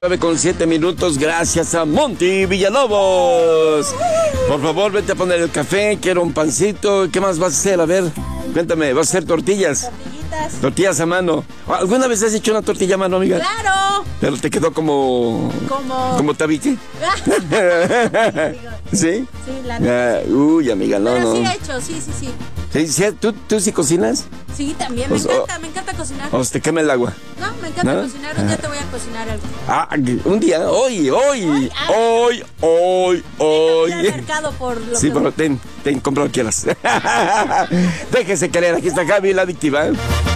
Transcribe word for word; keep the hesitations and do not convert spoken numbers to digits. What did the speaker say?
nueve con siete minutos, gracias a Monty Villalobos. Por favor, vete a poner el café, quiero un pancito. ¿Qué más vas a hacer? A ver, cuéntame, ¿vas a hacer tortillas? Tortillitas. Tortillas a mano. ¿Alguna vez has hecho una tortilla a mano, amiga? ¡Claro! Pero te quedó como... Como... ¿Como tabique? ¿Sí? Sí, la neta. Ah, uy, amiga, no, Pero no. sí he hecho, sí, sí, sí. ¿Sí, sí, ¿tú, ¿Tú sí cocinas? Sí, también, Pues, me encanta, me encanta cocinar. ¿O se te quema el agua? No, me encanta ¿No? cocinar, un día te voy a cocinar algo. Ah, un día, hoy, hoy, ah. hoy, hoy, hoy. Fui al mercado por lo Sí, que... pero ten, ten, compra lo que quieras. Déjese querer, aquí está Gaby, la adictiva.